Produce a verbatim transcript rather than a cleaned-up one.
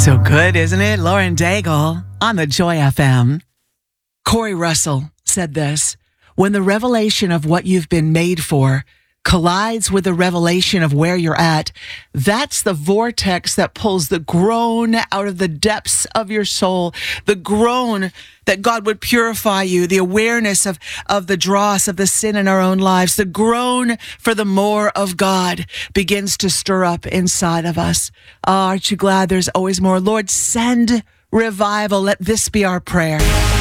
So good, isn't it? Lauren Daigle on the Joy F M. Corey Russell said this: when the revelation of what you've been made for collides with the revelation of where you're at, that's the vortex that pulls the groan out of the depths of your soul, the groan that God would purify you, the awareness of, of the dross of the sin in our own lives, the groan for the more of God begins to stir up inside of us. Oh, aren't you glad there's always more? Lord, send revival. Let this be our prayer.